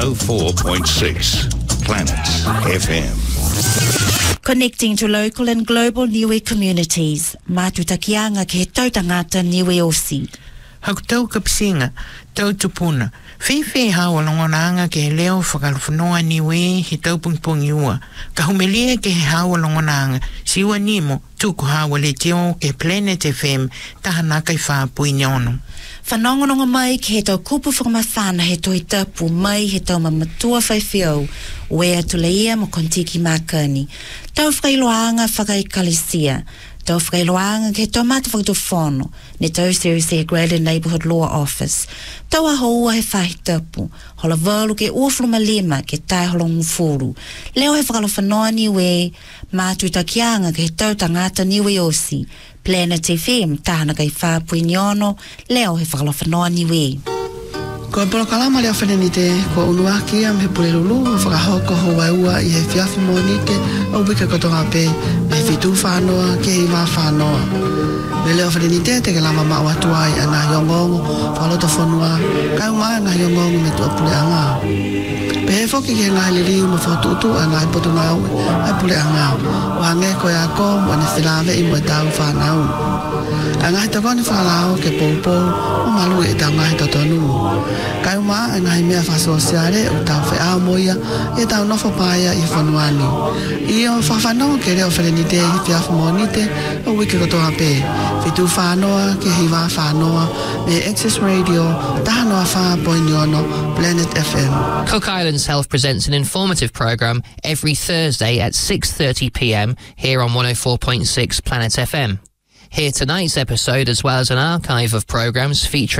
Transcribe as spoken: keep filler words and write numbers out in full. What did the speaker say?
oh four point six Planet F M. Connecting to local and global Niue communities. Matutakianga ke tautangata Niue Osi. Hautau kapsinga, tau tupuna. Fifi hawa longonanga ke leo whakalwhanoa Niue he taupungpung iua. Ka humelia ke he hawa longonanga, siwa nimo, tuku hawa le teo ke Planet F M, tahana kai whapui nyono. Whanongononga mai ke he tau kupu whakamasana he toi tapu mai he tau mamatua whaiwhiau wea tuleia mo kontiki makani. Tau whakailoanga whakaikalisia. Tau whakailoanga ke tau mata whakatofono ne tau Series A Graded Neighbourhood Law Office. Tau a houa he whahi tapu. Hola walu ke uaflu malima ke tai holongu furu. Leo he whakalowhanoa Niue mātu takianga ke he tau tangata Niue Osi. Planet F M, tahana kai whapui niono, leo he whakalowhanoa Niue. Ko polo kalama lea whenenite, ko unuaki am he pule lulu, whakahoko ho waiua i he whiawhi monite, o wika kotonga pe, me he whitu whanoa, ke hei wā whanoa. Me leo whenenite, te ke lama maa watuai a ngā yongongo, whaloto whanua, kai umaa ngā yongongo me tu apule anga. Pe he whoki ke ngā liriu ma whotutu a ngā ipoto nau, ai pule anga, o hange ko ya ko, wane whilawe i mo e tau whanau. A ngā hita kone whalao ke poupou, o malu e tau ngā hita tonu. Kai umaa e ngā mea whasosiare o tau whi ao moia e tau nofo paia i whanuani. I o whawhanau ke reo whenenite i whiawhi monite o wiki kotoa pe. Whitu whanoa ke hiwa whanoa me Access Radio, tahanoa wha poiniono, Planet F M. Cook Islands Health presents an informative programme every Thursday at six thirty p m here on one oh four point six Planet F M. Hear tonight's episode as well as an archive of programmes featuring